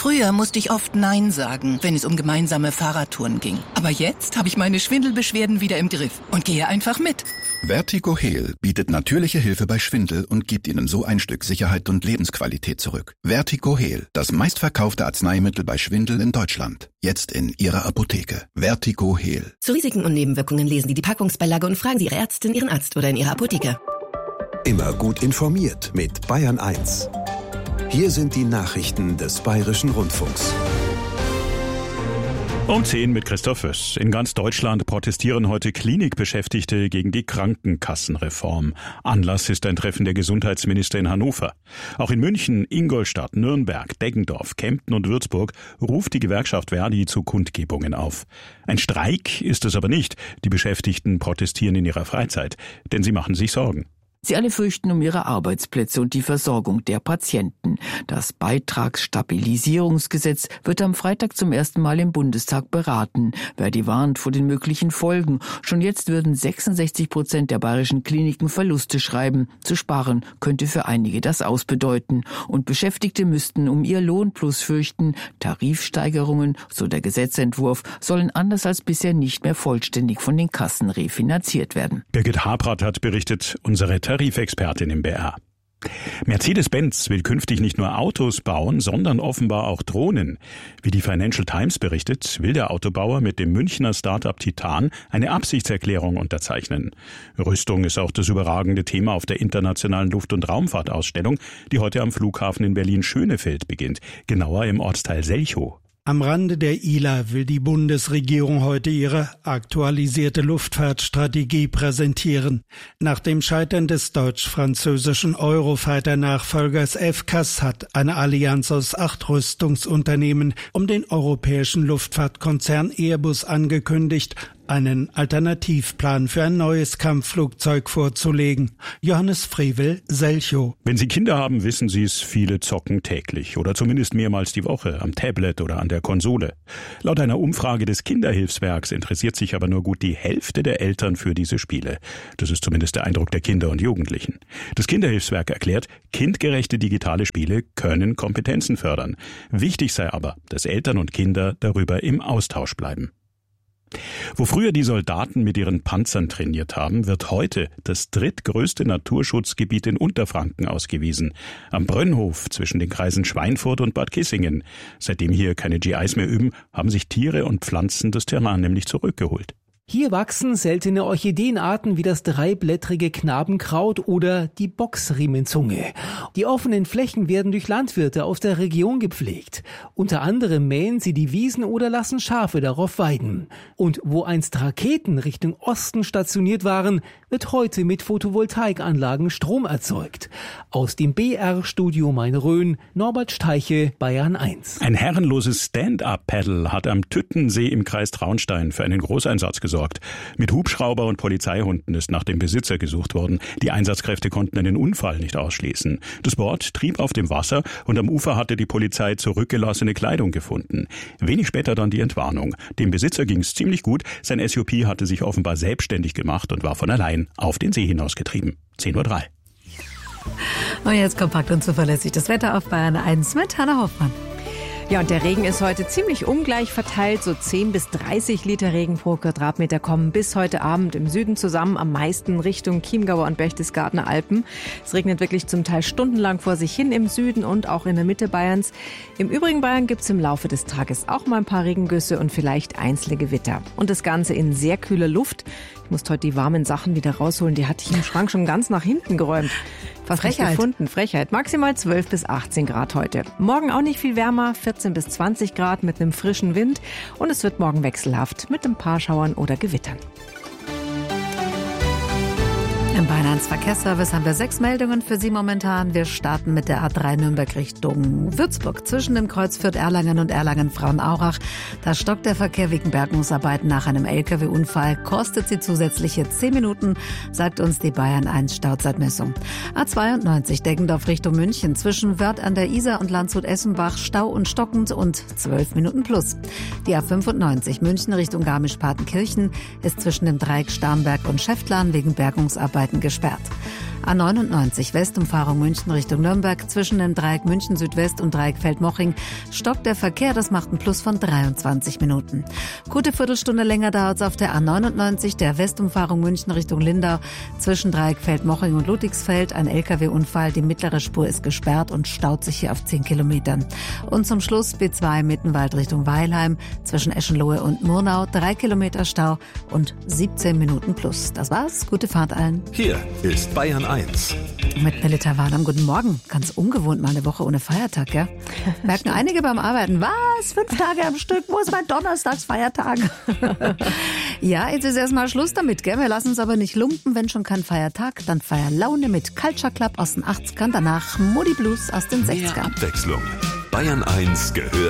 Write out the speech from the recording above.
Früher musste ich oft Nein sagen, wenn es um gemeinsame Fahrradtouren ging. Aber jetzt habe ich meine Schwindelbeschwerden wieder im Griff und gehe einfach mit. Vertigo Heal bietet natürliche Hilfe bei Schwindel und gibt Ihnen so ein Stück Sicherheit und Lebensqualität zurück. Vertigo Heal, das meistverkaufte Arzneimittel bei Schwindel in Deutschland. Jetzt in Ihrer Apotheke. Vertigo Heal. Zu Risiken und Nebenwirkungen lesen Sie die Packungsbeilage und fragen Sie Ihre Ärztin, Ihren Arzt oder in Ihrer Apotheke. Immer gut informiert mit Bayern 1. Hier sind die Nachrichten des Bayerischen Rundfunks. Um 10 mit Christoph Föss. In ganz Deutschland protestieren heute Klinikbeschäftigte gegen die Krankenkassenreform. Anlass ist ein Treffen der Gesundheitsminister in Hannover. Auch in München, Ingolstadt, Nürnberg, Deggendorf, Kempten und Würzburg ruft die Gewerkschaft Verdi zu Kundgebungen auf. Ein Streik ist es aber nicht. Die Beschäftigten protestieren in ihrer Freizeit, denn sie machen sich Sorgen. Sie alle fürchten um ihre Arbeitsplätze und die Versorgung der Patienten. Das Beitragsstabilisierungsgesetz wird am Freitag zum ersten Mal im Bundestag beraten. Verdi warnt vor den möglichen Folgen. Schon jetzt würden 66% der bayerischen Kliniken Verluste schreiben. Zu sparen könnte für einige das ausbedeuten. Und Beschäftigte müssten um ihr Lohnplus fürchten. Tarifsteigerungen, so der Gesetzentwurf, sollen anders als bisher nicht mehr vollständig von den Kassen refinanziert werden. Birgit Habrath hat berichtet, unsere Tarifexpertin im BR. Mercedes-Benz will künftig nicht nur Autos bauen, sondern offenbar auch Drohnen. Wie die Financial Times berichtet, will der Autobauer mit dem Münchner Start-up Titan eine Absichtserklärung unterzeichnen. Rüstung ist auch das überragende Thema auf der internationalen Luft- und Raumfahrtausstellung, die heute am Flughafen in Berlin-Schönefeld beginnt, genauer im Ortsteil Selchow. Am Rande der ILA will die Bundesregierung heute ihre aktualisierte Luftfahrtstrategie präsentieren. Nach dem Scheitern des deutsch-französischen Eurofighter-Nachfolgers FCAS hat eine Allianz aus 8 Rüstungsunternehmen um den europäischen Luftfahrtkonzern Airbus angekündigt, einen Alternativplan für ein neues Kampfflugzeug vorzulegen. Johannes Frevel, Selchow. Wenn Sie Kinder haben, wissen Sie es, viele zocken täglich oder zumindest mehrmals die Woche am Tablet oder an der Konsole. Laut einer Umfrage des Kinderhilfswerks interessiert sich aber nur gut die Hälfte der Eltern für diese Spiele. Das ist zumindest der Eindruck der Kinder und Jugendlichen. Das Kinderhilfswerk erklärt, kindgerechte digitale Spiele können Kompetenzen fördern. Wichtig sei aber, dass Eltern und Kinder darüber im Austausch bleiben. Wo früher die Soldaten mit ihren Panzern trainiert haben, wird heute das drittgrößte Naturschutzgebiet in Unterfranken ausgewiesen. Am Brönnhof zwischen den Kreisen Schweinfurt und Bad Kissingen. Seitdem hier keine GIs mehr üben, haben sich Tiere und Pflanzen das Terrain nämlich zurückgeholt. Hier wachsen seltene Orchideenarten wie das dreiblättrige Knabenkraut oder die Boxriemenzunge. Die offenen Flächen werden durch Landwirte aus der Region gepflegt. Unter anderem mähen sie die Wiesen oder lassen Schafe darauf weiden. Und wo einst Raketen Richtung Osten stationiert waren, wird heute mit Photovoltaikanlagen Strom erzeugt. Aus dem BR-Studio Main-Rhön, Norbert Steiche, Bayern 1. Ein herrenloses Stand-Up-Paddle hat am Tüttensee im Kreis Traunstein für einen Großeinsatz gesorgt. Mit Hubschrauber und Polizeihunden ist nach dem Besitzer gesucht worden. Die Einsatzkräfte konnten einen Unfall nicht ausschließen. Das Board trieb auf dem Wasser und am Ufer hatte die Polizei zurückgelassene Kleidung gefunden. Wenig später dann die Entwarnung. Dem Besitzer ging es ziemlich gut. Sein SUP hatte sich offenbar selbstständig gemacht und war von allein auf den See hinausgetrieben. 10:03 Uhr. Und jetzt kompakt und zuverlässig das Wetter auf Bayern 1 mit Hanna Hoffmann. Ja, und der Regen ist heute ziemlich ungleich verteilt. So 10 bis 30 Liter Regen pro Quadratmeter kommen bis heute Abend im Süden zusammen, am meisten Richtung Chiemgauer und Berchtesgadener Alpen. Es regnet wirklich zum Teil stundenlang vor sich hin im Süden und auch in der Mitte Bayerns. Im übrigen Bayern gibt's im Laufe des Tages auch mal ein paar Regengüsse und vielleicht einzelne Gewitter. Und das Ganze in sehr kühler Luft. Ich musste heute die warmen Sachen wieder rausholen. Die hatte ich im Schrank schon ganz nach hinten geräumt. Fast nicht gefunden. Frechheit. Maximal 12 bis 18 Grad heute. Morgen auch nicht viel wärmer, 14 bis 20 Grad mit einem frischen Wind. Und es wird morgen wechselhaft mit ein paar Schauern oder Gewittern. Im Bayern 1 Verkehrsservice haben wir 6 Meldungen für Sie momentan. Wir starten mit der A3 Nürnberg Richtung Würzburg. Zwischen dem Kreuz Fürth-Erlangen und Erlangen-Frauenaurach. Da stockt der Verkehr wegen Bergungsarbeiten nach einem LKW-Unfall. Kostet sie zusätzliche 10 Minuten, sagt uns die Bayern 1 Stauzeitmessung. A92 Deggendorf Richtung München. Zwischen Wörth an der Isar und Landshut-Essenbach Stau und stockend und 12 Minuten plus. Die A95 München Richtung Garmisch-Partenkirchen ist zwischen dem Dreieck Starnberg und Schäftlarn wegen Bergungsarbeiten gesperrt. A99 Westumfahrung München Richtung Nürnberg. Zwischen dem Dreieck München Südwest und Dreieck Feldmoching stockt der Verkehr. Das macht einen Plus von 23 Minuten. Gute Viertelstunde länger dauert es auf der A99, der Westumfahrung München Richtung Lindau. Zwischen Dreieck Feldmoching und Ludwigsfeld ein LKW-Unfall. Die mittlere Spur ist gesperrt und staut sich hier auf 10 Kilometern. Und zum Schluss B2 Mittenwald Richtung Weilheim. Zwischen Eschenlohe und Murnau 3 Kilometer Stau und 17 Minuten plus. Das war's. Gute Fahrt allen. Hier ist Bayern 1. Mit Melita Warnam, guten Morgen. Ganz ungewohnt mal eine Woche ohne Feiertag, gell? Merken einige beim Arbeiten, was? 5 Tage am Stück? Wo ist mein Donnerstagsfeiertag? Ja, jetzt ist erstmal Schluss damit, gell? Wir lassen uns aber nicht lumpen, wenn schon kein Feiertag, dann Feierlaune mit Culture Club aus den 80ern, danach Moody Blues aus den 60ern. Mehr Abwechslung. Bayern 1 gehört